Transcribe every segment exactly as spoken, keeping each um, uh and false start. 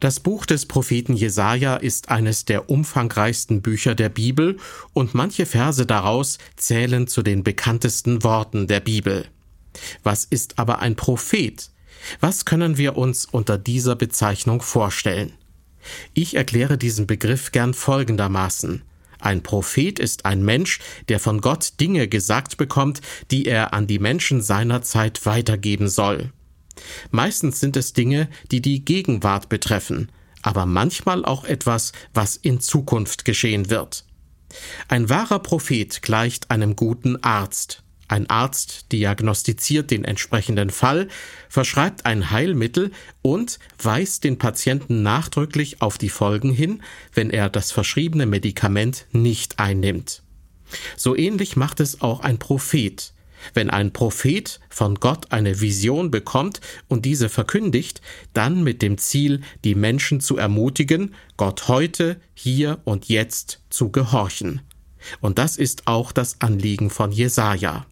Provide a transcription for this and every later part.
Das Buch des Propheten Jesaja ist eines der umfangreichsten Bücher der Bibel und manche Verse daraus zählen zu den bekanntesten Worten der Bibel. Was ist aber ein Prophet? Was können wir uns unter dieser Bezeichnung vorstellen? Ich erkläre diesen Begriff gern folgendermaßen. Ein Prophet ist ein Mensch, der von Gott Dinge gesagt bekommt, die er an die Menschen seiner Zeit weitergeben soll. Meistens sind es Dinge, die die Gegenwart betreffen, aber manchmal auch etwas, was in Zukunft geschehen wird. Ein wahrer Prophet gleicht einem guten Arzt. Ein Arzt diagnostiziert den entsprechenden Fall, verschreibt ein Heilmittel und weist den Patienten nachdrücklich auf die Folgen hin, wenn er das verschriebene Medikament nicht einnimmt. So ähnlich macht es auch ein Prophet. Wenn ein Prophet von Gott eine Vision bekommt und diese verkündigt, dann mit dem Ziel, die Menschen zu ermutigen, Gott heute, hier und jetzt zu gehorchen. Und das ist auch das Anliegen von Jesaja.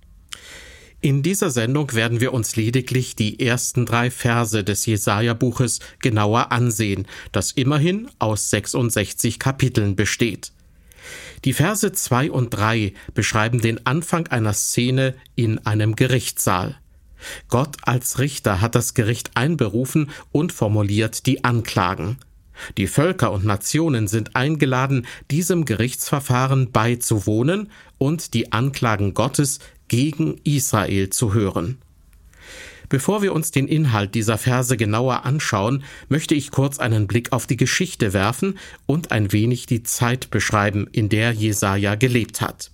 In dieser Sendung werden wir uns lediglich die ersten drei Verse des Jesaja-Buches genauer ansehen, das immerhin aus sechsundsechzig Kapiteln besteht. Die Verse zwei und drei beschreiben den Anfang einer Szene in einem Gerichtssaal. Gott als Richter hat das Gericht einberufen und formuliert die Anklagen. Die Völker und Nationen sind eingeladen, diesem Gerichtsverfahren beizuwohnen und die Anklagen Gottes gegen Israel zu hören. Bevor wir uns den Inhalt dieser Verse genauer anschauen, möchte ich kurz einen Blick auf die Geschichte werfen und ein wenig die Zeit beschreiben, in der Jesaja gelebt hat.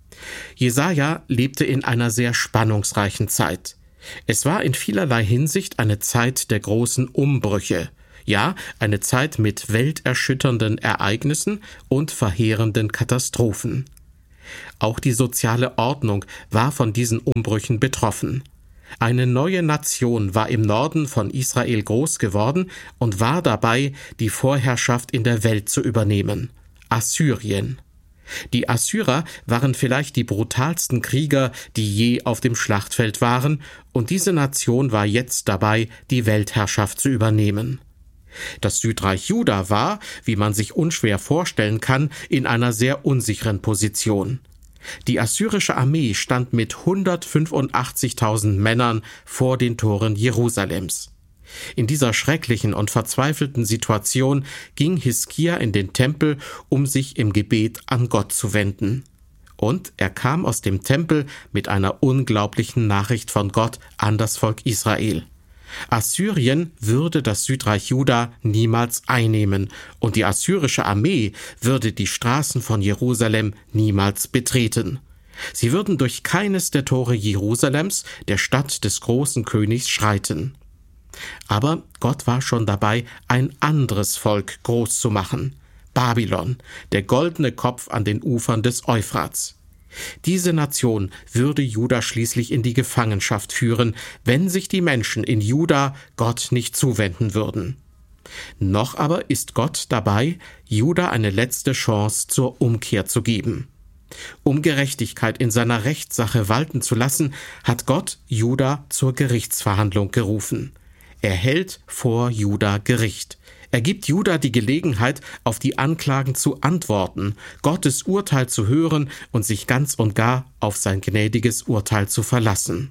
Jesaja lebte in einer sehr spannungsreichen Zeit. Es war in vielerlei Hinsicht eine Zeit der großen Umbrüche, ja, eine Zeit mit welterschütternden Ereignissen und verheerenden Katastrophen. Auch die soziale Ordnung war von diesen Umbrüchen betroffen. Eine neue Nation war im Norden von Israel groß geworden und war dabei, die Vorherrschaft in der Welt zu übernehmen: Assyrien. Die Assyrer waren vielleicht die brutalsten Krieger, die je auf dem Schlachtfeld waren, und diese Nation war jetzt dabei, die Weltherrschaft zu übernehmen. Das Südreich Juda war, wie man sich unschwer vorstellen kann, in einer sehr unsicheren Position. Die assyrische Armee stand mit hundertfünfundachtzigtausend Männern vor den Toren Jerusalems. In dieser schrecklichen und verzweifelten Situation ging Hiskia in den Tempel, um sich im Gebet an Gott zu wenden. Und er kam aus dem Tempel mit einer unglaublichen Nachricht von Gott an das Volk Israel. Assyrien würde das Südreich Juda niemals einnehmen und die assyrische Armee würde die Straßen von Jerusalem niemals betreten. Sie würden durch keines der Tore Jerusalems, der Stadt des großen Königs, schreiten. Aber Gott war schon dabei, ein anderes Volk groß zu machen: Babylon, der goldene Kopf an den Ufern des Euphrats. Diese Nation würde Juda schließlich in die Gefangenschaft führen, wenn sich die Menschen in Juda Gott nicht zuwenden würden. Noch aber ist Gott dabei, Juda eine letzte Chance zur Umkehr zu geben. Um Gerechtigkeit in seiner Rechtssache walten zu lassen, hat Gott Juda zur Gerichtsverhandlung gerufen. Er hält vor Juda Gericht. Er gibt Juda die Gelegenheit, auf die Anklagen zu antworten, Gottes Urteil zu hören und sich ganz und gar auf sein gnädiges Urteil zu verlassen.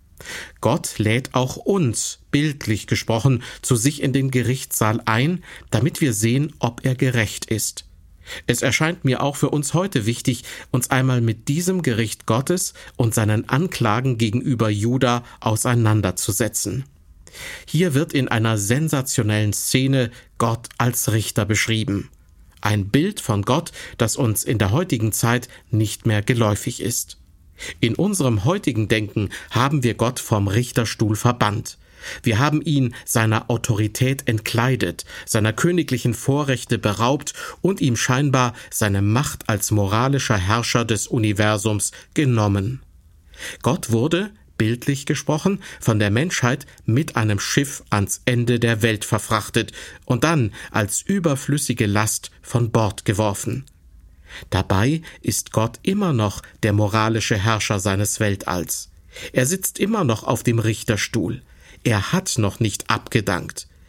Gott lädt auch uns, bildlich gesprochen, zu sich in den Gerichtssaal ein, damit wir sehen, ob er gerecht ist. Es erscheint mir auch für uns heute wichtig, uns einmal mit diesem Gericht Gottes und seinen Anklagen gegenüber Juda auseinanderzusetzen. Hier wird in einer sensationellen Szene Gott als Richter beschrieben. Ein Bild von Gott, das uns in der heutigen Zeit nicht mehr geläufig ist. In unserem heutigen Denken haben wir Gott vom Richterstuhl verbannt. Wir haben ihn seiner Autorität entkleidet, seiner königlichen Vorrechte beraubt und ihm scheinbar seine Macht als moralischer Herrscher des Universums genommen. Gott wurde, bildlich gesprochen, von der Menschheit mit einem Schiff ans Ende der Welt verfrachtet und dann als überflüssige Last von Bord geworfen. Dabei ist Gott immer noch der moralische Herrscher seines Weltalls. Er sitzt immer noch auf dem Richterstuhl. Er hat noch nicht abgedankt.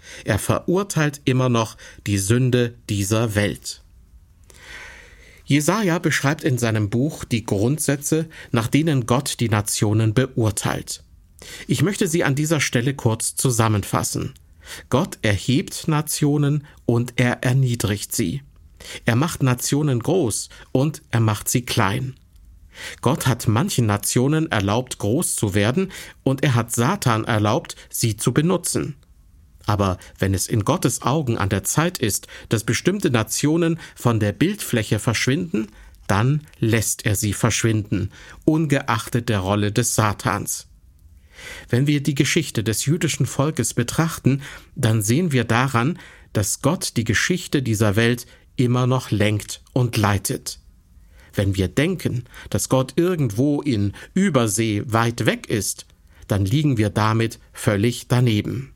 Er verurteilt immer noch die Sünde dieser Welt. Jesaja beschreibt in seinem Buch die Grundsätze, nach denen Gott die Nationen beurteilt. Ich möchte sie an dieser Stelle kurz zusammenfassen. Gott erhebt Nationen und er erniedrigt sie. Er macht Nationen groß und er macht sie klein. Gott hat manchen Nationen erlaubt, groß zu werden, und er hat Satan erlaubt, sie zu benutzen. Aber wenn es in Gottes Augen an der Zeit ist, dass bestimmte Nationen von der Bildfläche verschwinden, dann lässt er sie verschwinden, ungeachtet der Rolle des Satans. Wenn wir die Geschichte des jüdischen Volkes betrachten, dann sehen wir daran, dass Gott die Geschichte dieser Welt immer noch lenkt und leitet. Wenn wir denken, dass Gott irgendwo in Übersee weit weg ist, dann liegen wir damit völlig daneben.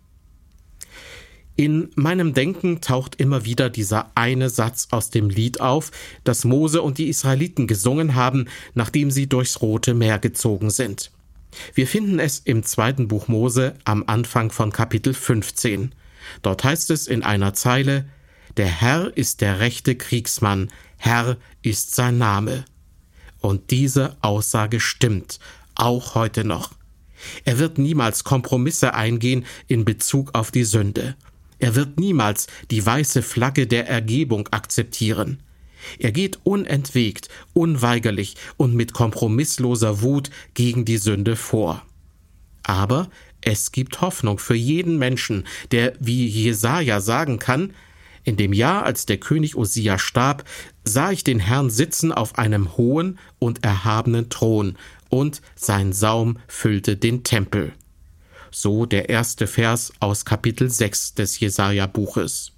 In meinem Denken taucht immer wieder dieser eine Satz aus dem Lied auf, das Mose und die Israeliten gesungen haben, nachdem sie durchs Rote Meer gezogen sind. Wir finden es im zweiten Buch Mose am Anfang von Kapitel fünfzehn. Dort heißt es in einer Zeile: Der Herr ist der rechte Kriegsmann, Herr ist sein Name. Und diese Aussage stimmt, auch heute noch. Er wird niemals Kompromisse eingehen in Bezug auf die Sünde. Er wird niemals die weiße Flagge der Ergebung akzeptieren. Er geht unentwegt, unweigerlich und mit kompromissloser Wut gegen die Sünde vor. Aber es gibt Hoffnung für jeden Menschen, der wie Jesaja sagen kann: In dem Jahr, als der König Usia starb, sah ich den Herrn sitzen auf einem hohen und erhabenen Thron, und sein Saum füllte den Tempel. So der erste Vers aus Kapitel sechs des Jesaja-Buches.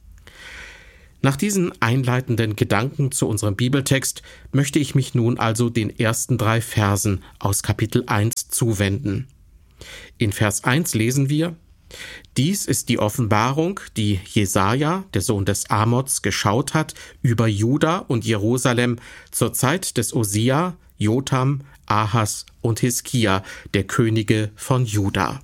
Nach diesen einleitenden Gedanken zu unserem Bibeltext möchte ich mich nun also den ersten drei Versen aus Kapitel eins zuwenden. In Vers eins lesen wir: Dies ist die Offenbarung, die Jesaja, der Sohn des Amoz, geschaut hat über Juda und Jerusalem zur Zeit des Usia, Jotham, Ahas und Hiskia, der Könige von Juda.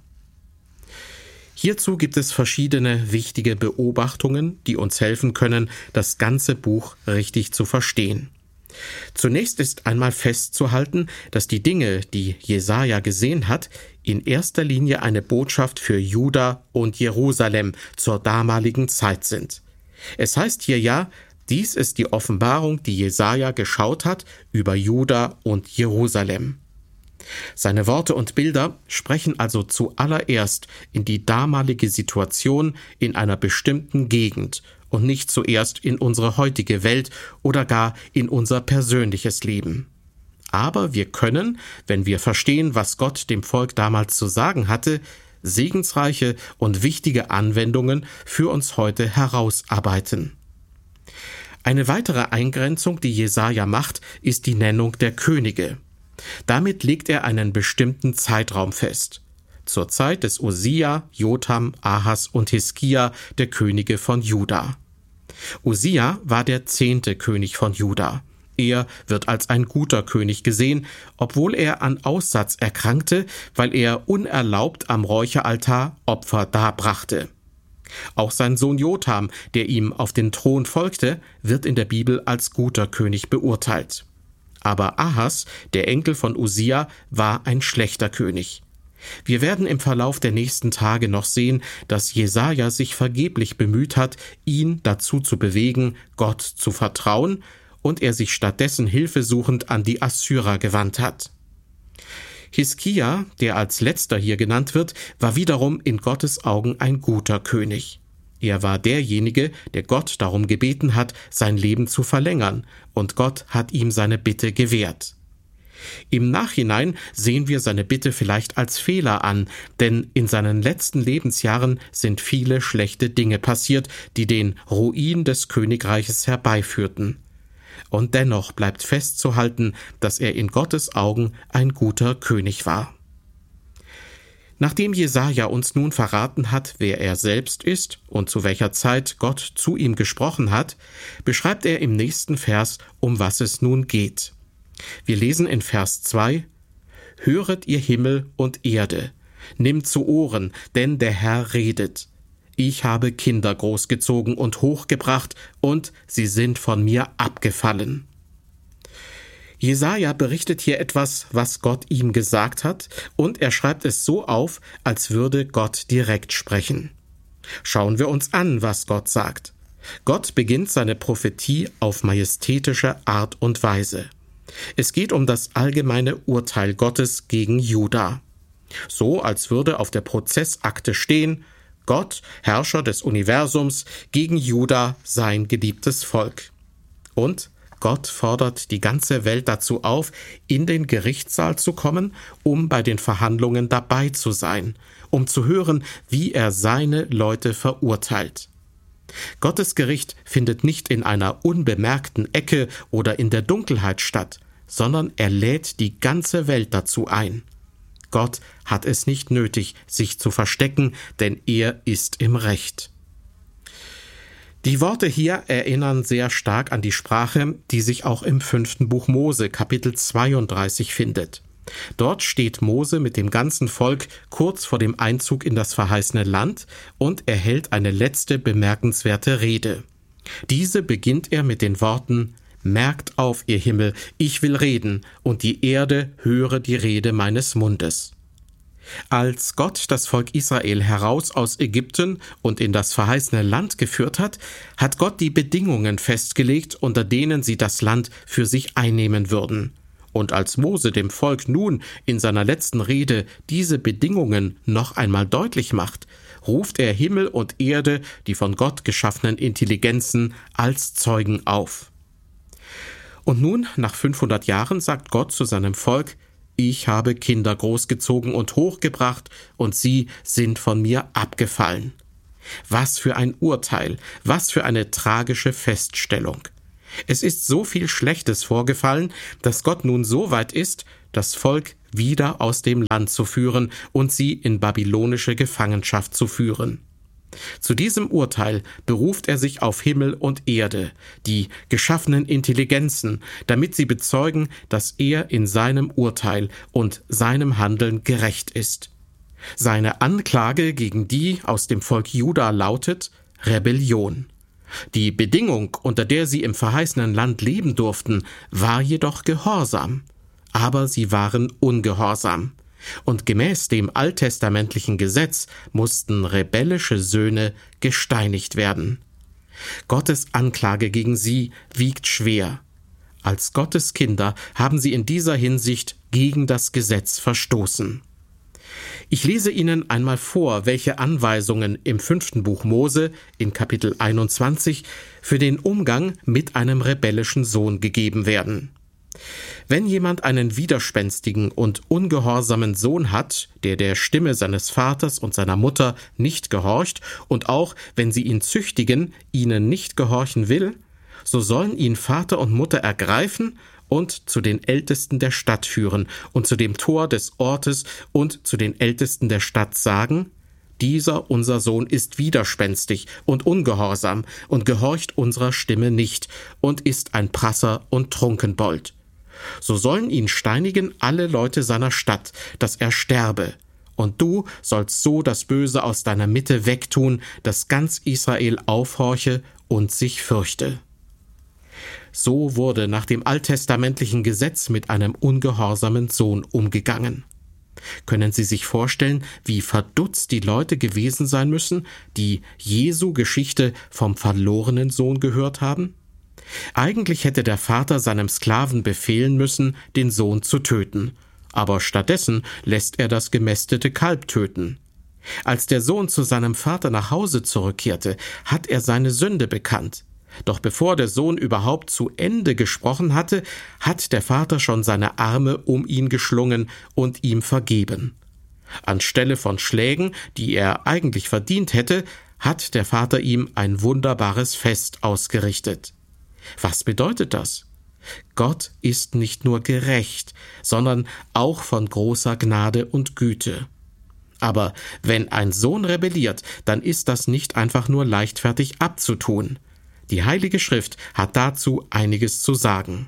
Hierzu gibt es verschiedene wichtige Beobachtungen, die uns helfen können, das ganze Buch richtig zu verstehen. Zunächst ist einmal festzuhalten, dass die Dinge, die Jesaja gesehen hat, in erster Linie eine Botschaft für Juda und Jerusalem zur damaligen Zeit sind. Es heißt hier ja: Dies ist die Offenbarung, die Jesaja geschaut hat über Juda und Jerusalem. Seine Worte und Bilder sprechen also zuallererst in die damalige Situation in einer bestimmten Gegend und nicht zuerst in unsere heutige Welt oder gar in unser persönliches Leben. Aber wir können, wenn wir verstehen, was Gott dem Volk damals zu sagen hatte, segensreiche und wichtige Anwendungen für uns heute herausarbeiten. Eine weitere Eingrenzung, die Jesaja macht, ist die Nennung der Könige. Damit legt er einen bestimmten Zeitraum fest. Zur Zeit des Usia, Jotham, Ahas und Hiskia, der Könige von Juda. Usia war der zehnte König von Juda. Er wird als ein guter König gesehen, obwohl er an Aussatz erkrankte, weil er unerlaubt am Räucheraltar Opfer darbrachte. Auch sein Sohn Jotham, der ihm auf den Thron folgte, wird in der Bibel als guter König beurteilt. Aber Ahas, der Enkel von Usia, war ein schlechter König. Wir werden im Verlauf der nächsten Tage noch sehen, dass Jesaja sich vergeblich bemüht hat, ihn dazu zu bewegen, Gott zu vertrauen, und er sich stattdessen hilfesuchend an die Assyrer gewandt hat. Hiskia, der als letzter hier genannt wird, war wiederum in Gottes Augen ein guter König. Er war derjenige, der Gott darum gebeten hat, sein Leben zu verlängern, und Gott hat ihm seine Bitte gewährt. Im Nachhinein sehen wir seine Bitte vielleicht als Fehler an, denn in seinen letzten Lebensjahren sind viele schlechte Dinge passiert, die den Ruin des Königreiches herbeiführten. Und dennoch bleibt festzuhalten, dass er in Gottes Augen ein guter König war. Nachdem Jesaja uns nun verraten hat, wer er selbst ist und zu welcher Zeit Gott zu ihm gesprochen hat, beschreibt er im nächsten Vers, um was es nun geht. Wir lesen in Vers zwei: Höret ihr Himmel und Erde, nimmt zu Ohren, denn der Herr redet. ich habe Kinder großgezogen und hochgebracht, und sie sind von mir abgefallen. Jesaja berichtet hier etwas, was Gott ihm gesagt hat, und er schreibt es so auf, als würde Gott direkt sprechen. Schauen wir uns an, was Gott sagt. Gott beginnt seine Prophetie auf majestätische Art und Weise. Es geht um das allgemeine Urteil Gottes gegen Juda. So, als würde auf der Prozessakte stehen: Gott, Herrscher des Universums, gegen Juda, sein geliebtes Volk. Und Gott fordert die ganze Welt dazu auf, in den Gerichtssaal zu kommen, um bei den Verhandlungen dabei zu sein, um zu hören, wie er seine Leute verurteilt. Gottes Gericht findet nicht in einer unbemerkten Ecke oder in der Dunkelheit statt, sondern er lädt die ganze Welt dazu ein. Gott hat es nicht nötig, sich zu verstecken, denn er ist im Recht. Die Worte hier erinnern sehr stark an die Sprache, die sich auch im fünften Buch Mose, Kapitel zweiunddreißig, findet. Dort steht Mose mit dem ganzen Volk kurz vor dem Einzug in das verheißene Land und er hält eine letzte bemerkenswerte Rede. Diese beginnt er mit den Worten: Merkt auf, ihr Himmel, ich will reden, und die Erde höre die Rede meines Mundes. Als Gott das Volk Israel heraus aus Ägypten und in das verheißene Land geführt hat, hat Gott die Bedingungen festgelegt, unter denen sie das Land für sich einnehmen würden. Und als Mose dem Volk nun in seiner letzten Rede diese Bedingungen noch einmal deutlich macht, ruft er Himmel und Erde, die von Gott geschaffenen Intelligenzen, als Zeugen auf. Und nun, nach fünfhundert Jahren, sagt Gott zu seinem Volk: Ich habe Kinder großgezogen und hochgebracht, und sie sind von mir abgefallen. Was für ein Urteil, was für eine tragische Feststellung. Es ist so viel Schlechtes vorgefallen, dass Gott nun so weit ist, das Volk wieder aus dem Land zu führen und sie in babylonische Gefangenschaft zu führen. Zu diesem Urteil beruft er sich auf Himmel und Erde, die geschaffenen Intelligenzen, damit sie bezeugen, dass er in seinem Urteil und seinem Handeln gerecht ist. Seine Anklage gegen die aus dem Volk Juda lautet Rebellion. Die Bedingung, unter der sie im verheißenen Land leben durften, war jedoch Gehorsam. Aber sie waren ungehorsam. Und gemäß dem alttestamentlichen Gesetz mussten rebellische Söhne gesteinigt werden. Gottes Anklage gegen sie wiegt schwer. Als Gottes Kinder haben sie in dieser Hinsicht gegen das Gesetz verstoßen. Ich lese Ihnen einmal vor, welche Anweisungen im fünften Buch Mose in Kapitel einundzwanzig für den Umgang mit einem rebellischen Sohn gegeben werden. Wenn jemand einen widerspenstigen und ungehorsamen Sohn hat, der der Stimme seines Vaters und seiner Mutter nicht gehorcht und auch, wenn sie ihn züchtigen, ihnen nicht gehorchen will, so sollen ihn Vater und Mutter ergreifen und zu den Ältesten der Stadt führen und zu dem Tor des Ortes und zu den Ältesten der Stadt sagen: Dieser unser Sohn ist widerspenstig und ungehorsam und gehorcht unserer Stimme nicht und ist ein Prasser und Trunkenbold. So sollen ihn steinigen alle Leute seiner Stadt, dass er sterbe. Und du sollst so das Böse aus deiner Mitte wegtun, dass ganz Israel aufhorche und sich fürchte. So wurde nach dem alttestamentlichen Gesetz mit einem ungehorsamen Sohn umgegangen. Können Sie sich vorstellen, wie verdutzt die Leute gewesen sein müssen, die Jesu Geschichte vom verlorenen Sohn gehört haben? Eigentlich hätte der Vater seinem Sklaven befehlen müssen, den Sohn zu töten, aber stattdessen lässt er das gemästete Kalb töten. Als der Sohn zu seinem Vater nach Hause zurückkehrte, hat er seine Sünde bekannt. Doch bevor der Sohn überhaupt zu Ende gesprochen hatte, hat der Vater schon seine Arme um ihn geschlungen und ihm vergeben. Anstelle von Schlägen, die er eigentlich verdient hätte, hat der Vater ihm ein wunderbares Fest ausgerichtet. Was bedeutet das? Gott ist nicht nur gerecht, sondern auch von großer Gnade und Güte. Aber wenn ein Sohn rebelliert, dann ist das nicht einfach nur leichtfertig abzutun. Die Heilige Schrift hat dazu einiges zu sagen.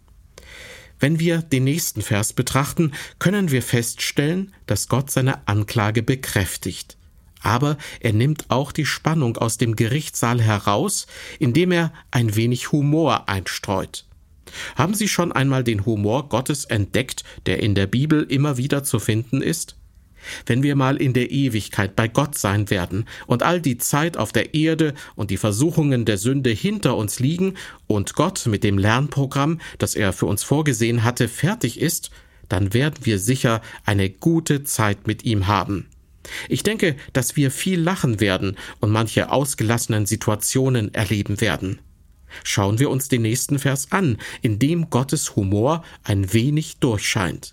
Wenn wir den nächsten Vers betrachten, können wir feststellen, dass Gott seine Anklage bekräftigt. Aber er nimmt auch die Spannung aus dem Gerichtssaal heraus, indem er ein wenig Humor einstreut. Haben Sie schon einmal den Humor Gottes entdeckt, der in der Bibel immer wieder zu finden ist? Wenn wir mal in der Ewigkeit bei Gott sein werden und all die Zeit auf der Erde und die Versuchungen der Sünde hinter uns liegen und Gott mit dem Lernprogramm, das er für uns vorgesehen hatte, fertig ist, dann werden wir sicher eine gute Zeit mit ihm haben. Ich denke, dass wir viel lachen werden und manche ausgelassenen Situationen erleben werden. Schauen wir uns den nächsten Vers an, in dem Gottes Humor ein wenig durchscheint.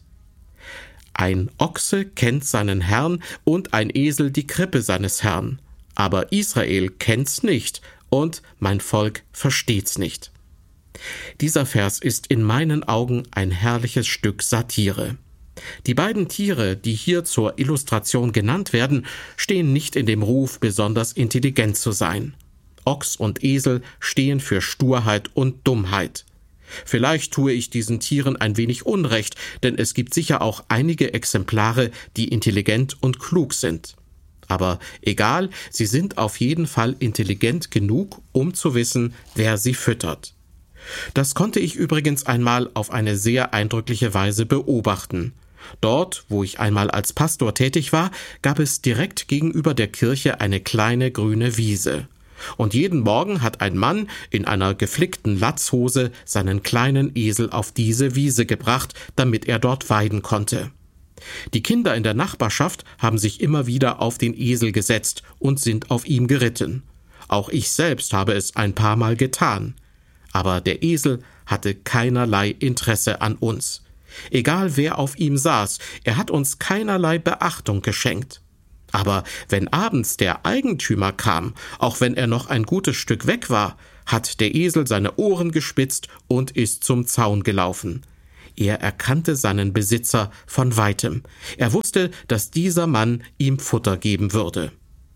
Ein Ochse kennt seinen Herrn und ein Esel die Krippe seines Herrn. Aber Israel kennt's nicht und mein Volk versteht's nicht. Dieser Vers ist in meinen Augen ein herrliches Stück Satire. Die beiden Tiere, die hier zur Illustration genannt werden, stehen nicht in dem Ruf, besonders intelligent zu sein. Ochs und Esel stehen für Sturheit und Dummheit. Vielleicht tue ich diesen Tieren ein wenig Unrecht, denn es gibt sicher auch einige Exemplare, die intelligent und klug sind. Aber egal, sie sind auf jeden Fall intelligent genug, um zu wissen, wer sie füttert. Das konnte ich übrigens einmal auf eine sehr eindrückliche Weise beobachten. Dort, wo ich einmal als Pastor tätig war, gab es direkt gegenüber der Kirche eine kleine grüne Wiese. Und jeden Morgen hat ein Mann in einer geflickten Latzhose seinen kleinen Esel auf diese Wiese gebracht, damit er dort weiden konnte. Die Kinder in der Nachbarschaft haben sich immer wieder auf den Esel gesetzt und sind auf ihm geritten. Auch ich selbst habe es ein paar Mal getan. Aber der Esel hatte keinerlei Interesse an uns. Egal wer auf ihm saß, er hat uns keinerlei Beachtung geschenkt. Aber wenn abends der Eigentümer kam, auch wenn er noch ein gutes Stück weg war, hat der Esel seine Ohren gespitzt und ist zum Zaun gelaufen. Er erkannte seinen Besitzer von weitem. Er wusste, dass dieser Mann ihm Futter geben würde.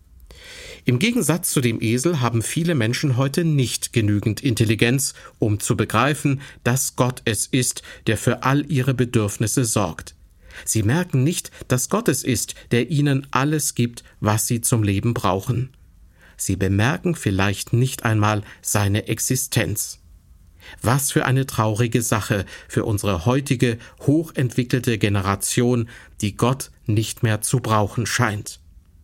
Im Gegensatz zu dem Esel haben viele Menschen heute nicht genügend Intelligenz, um zu begreifen, dass Gott es ist, der für all ihre Bedürfnisse sorgt. Sie merken nicht, dass Gott es ist, der ihnen alles gibt, was sie zum Leben brauchen. Sie bemerken vielleicht nicht einmal seine Existenz. Was für eine traurige Sache für unsere heutige, hochentwickelte Generation, die Gott nicht mehr zu brauchen scheint.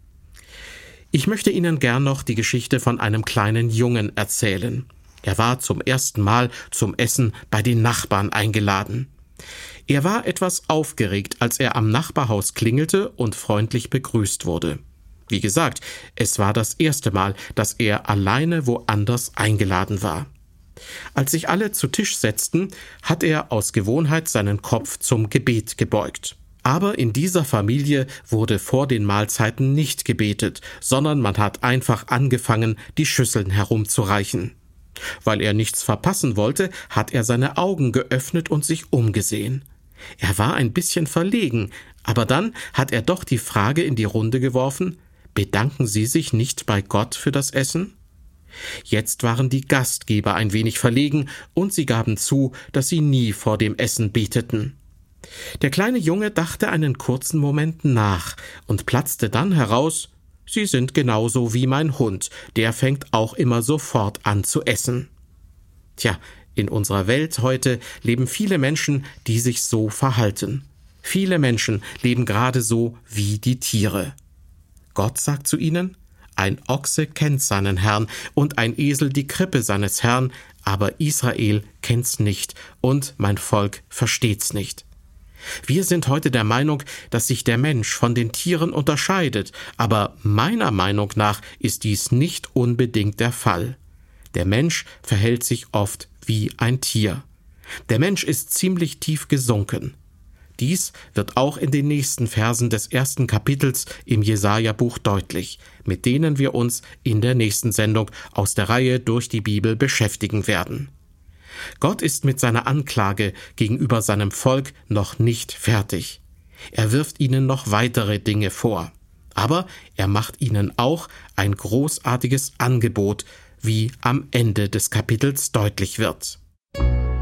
Ich möchte Ihnen gern noch die Geschichte von einem kleinen Jungen erzählen. Er war zum ersten Mal zum Essen bei den Nachbarn eingeladen. Er war etwas aufgeregt, als er am Nachbarhaus klingelte und freundlich begrüßt wurde. Wie gesagt, es war das erste Mal, dass er alleine woanders eingeladen war. Als sich alle zu Tisch setzten, hat er aus Gewohnheit seinen Kopf zum Gebet gebeugt. Aber in dieser Familie wurde vor den Mahlzeiten nicht gebetet, sondern man hat einfach angefangen, die Schüsseln herumzureichen. Weil er nichts verpassen wollte, hat er seine Augen geöffnet und sich umgesehen. Er war ein bisschen verlegen, aber dann hat er doch die Frage in die Runde geworfen: Bedanken Sie sich nicht bei Gott für das Essen? Jetzt waren die Gastgeber ein wenig verlegen und sie gaben zu, dass sie nie vor dem Essen beteten. Der kleine Junge dachte einen kurzen Moment nach und platzte dann heraus: Sie sind genauso wie mein Hund, der fängt auch immer sofort an zu essen. Tja, in unserer Welt heute leben viele Menschen, die sich so verhalten. Viele Menschen leben gerade so wie die Tiere. Gott sagt zu ihnen: Ein Ochse kennt seinen Herrn und ein Esel die Krippe seines Herrn, aber Israel kennt's nicht und mein Volk versteht's nicht. Wir sind heute der Meinung, dass sich der Mensch von den Tieren unterscheidet, aber meiner Meinung nach ist dies nicht unbedingt der Fall. Der Mensch verhält sich oft wie ein Tier. Der Mensch ist ziemlich tief gesunken. Dies wird auch in den nächsten Versen des ersten Kapitels im Jesaja-Buch deutlich, mit denen wir uns in der nächsten Sendung aus der Reihe durch die Bibel beschäftigen werden. Gott ist mit seiner Anklage gegenüber seinem Volk noch nicht fertig. Er wirft ihnen noch weitere Dinge vor. Aber er macht ihnen auch ein großartiges Angebot, wie am Ende des Kapitels deutlich wird.